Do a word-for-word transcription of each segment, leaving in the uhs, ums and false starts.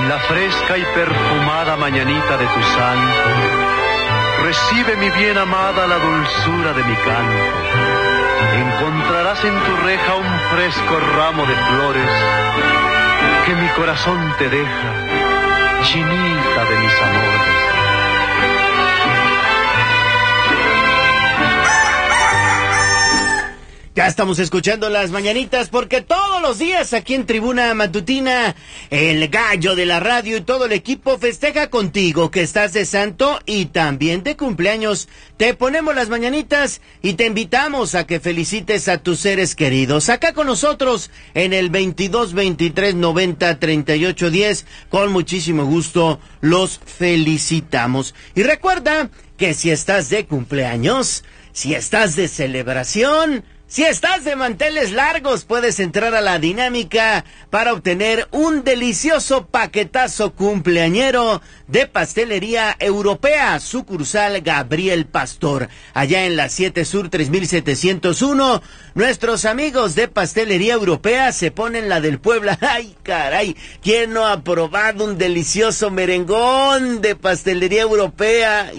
la fresca y perfumada mañanita de tu santo, recibe mi bien amada la dulzura de mi canto. Encontrarás en tu reja un fresco ramo de flores que mi corazón te deja, chinita de mis amores. Ya estamos escuchando las mañanitas porque todos los días aquí en Tribuna Matutina, el gallo de la radio y todo el equipo festeja contigo que estás de santo y también de cumpleaños. Te ponemos las mañanitas y te invitamos a que felicites a tus seres queridos. Acá con nosotros en el veintidós veintitrés noventa treinta y ocho diez, con muchísimo gusto los felicitamos. Y recuerda que si estás de cumpleaños, si estás de celebración, si estás de manteles largos, puedes entrar a la dinámica para obtener un delicioso paquetazo cumpleañero de Pastelería Europea, sucursal Gabriel Pastor, allá en la siete Sur tres mil setecientos uno. Nuestros amigos de Pastelería Europea se ponen la del Puebla. ¡Ay, caray! ¿Quién no ha probado un delicioso merengón de Pastelería Europea?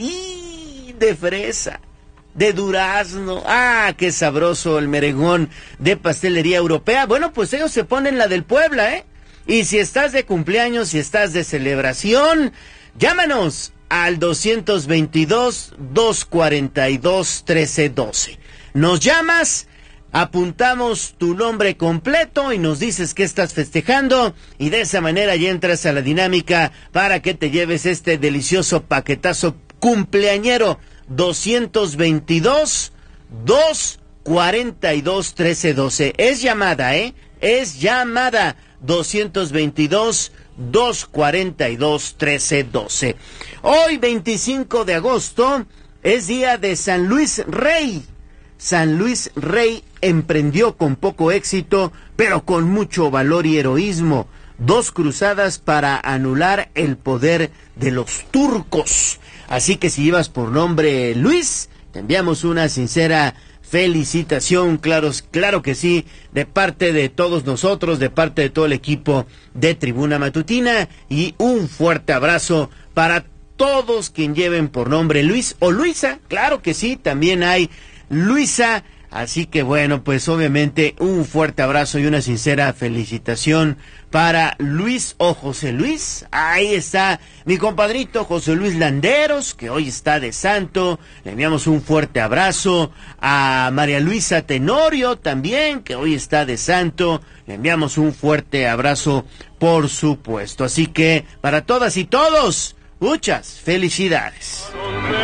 ¡Y de fresa! De durazno, ¡ah, qué sabroso el merengón de Pastelería Europea! Bueno, pues ellos se ponen la del Puebla, ¿eh? Y si estás de cumpleaños, si estás de celebración, llámanos al doscientos veintidós, doscientos cuarenta y dos, trece doce. Nos llamas, apuntamos tu nombre completo y nos dices que estás festejando y de esa manera ya entras a la dinámica para que te lleves este delicioso paquetazo cumpleañero. Doscientos veintidós, doscientos cuarenta y dos, trece doce. Es llamada, ¿eh? Es llamada. Doscientos veintidós, doscientos cuarenta y dos, trece doce. Hoy, veinticinco de agosto, es día de San Luis Rey. San Luis Rey emprendió con poco éxito, pero con mucho valor y heroísmo, dos cruzadas para anular el poder de los turcos. Así que si llevas por nombre Luis, te enviamos una sincera felicitación, claro, claro que sí, de parte de todos nosotros, de parte de todo el equipo de Tribuna Matutina, y un fuerte abrazo para todos quien lleven por nombre Luis o Luisa, claro que sí, también hay Luisa. Así que bueno, pues obviamente un fuerte abrazo y una sincera felicitación para Luis o José Luis. Ahí está mi compadrito José Luis Landeros, que hoy está de santo. Le enviamos un fuerte abrazo a María Luisa Tenorio también, que hoy está de santo. Le enviamos un fuerte abrazo, por supuesto. Así que para todas y todos, muchas felicidades.